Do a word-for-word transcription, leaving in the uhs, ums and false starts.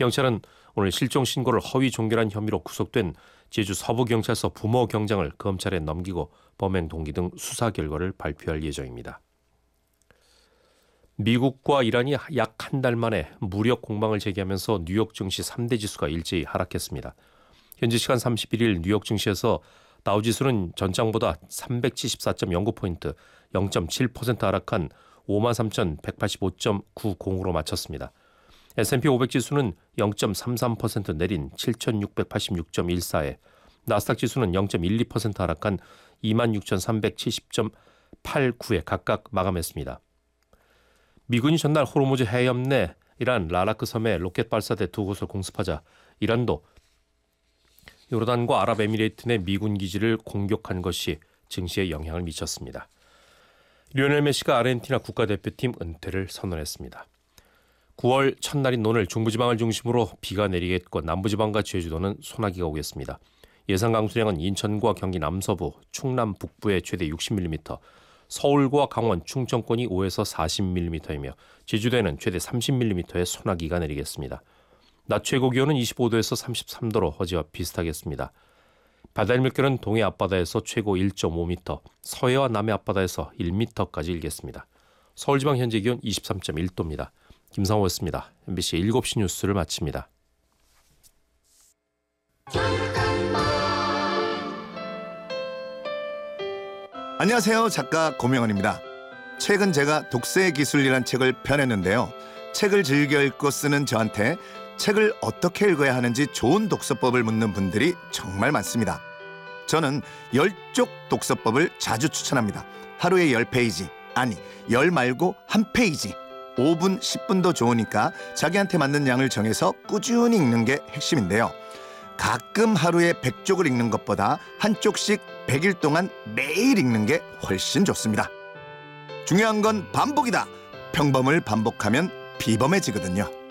경찰은 오늘 실종 신고를 허위 종결한 혐의로 구속된 제주 서부경찰서 부모 경장을 검찰에 넘기고 범행 동기 등 수사 결과를 발표할 예정입니다. 미국과 이란이 약 한 달 만에 무력 공방을 제기하면서 뉴욕 증시 삼 대 지수가 일제히 하락했습니다. 현지 시간 삼십일 일 뉴욕 증시에서 다우지수는 전장보다 삼백칠십사 점 영구 포인트, 영 점 칠 퍼센트 하락한 오만 삼천백팔십오 점 구십으로 마쳤습니다. 에스 앤 피 오백 지수는 영 점 삼삼 퍼센트 내린 칠천육백팔십육 점 일사에 나스닥 지수는 영 점 일이 퍼센트 하락한 이만 육천삼백칠십 점 팔구에 각각 마감했습니다. 미군이 전날 호르무즈 해협 내 이란 라라크 섬에 로켓 발사대 두 곳을 공습하자 이란도 요르단과 아랍에미레이트 내 미군 기지를 공격한 것이 증시에 영향을 미쳤습니다. 리오넬 메시가 아르헨티나 국가대표팀 은퇴를 선언했습니다. 구월 첫날인 오늘 중부지방을 중심으로 비가 내리겠고 남부지방과 제주도는 소나기가 오겠습니다. 예상 강수량은 인천과 경기 남서부, 충남 북부에 최대 육십 밀리미터, 서울과 강원, 충청권이 오에서 사십 밀리미터이며 제주도에는 최대 삼십 밀리미터의 소나기가 내리겠습니다. 낮 최고 기온은 이십오 도에서 삼십삼 도로 어제와 비슷하겠습니다. 바다의 물결은 동해 앞바다에서 최고 일 점 오 미터, 서해와 남해 앞바다에서 일 미터까지 일겠습니다. 서울지방 현재 기온 이십삼 점 일 도입니다. 김상호였습니다. 엠비씨 일곱 시 뉴스를 마칩니다. 안녕하세요. 작가 고명원입니다. 최근 제가 독서의 기술이란 책을 펴냈는데요. 책을 즐겨 읽고 쓰는 저한테 책을 어떻게 읽어야 하는지 좋은 독서법을 묻는 분들이 정말 많습니다. 저는 열쪽 독서법을 자주 추천합니다. 하루에 십 페이지, 아니 열 말고 한 페이지, 오 분, 십 분도 좋으니까 자기한테 맞는 양을 정해서 꾸준히 읽는 게 핵심인데요. 가끔 하루에 백 쪽을 읽는 것보다 한 쪽씩 백 일 동안 매일 읽는 게 훨씬 좋습니다. 중요한 건 반복이다. 평범을 반복하면 비범해지거든요.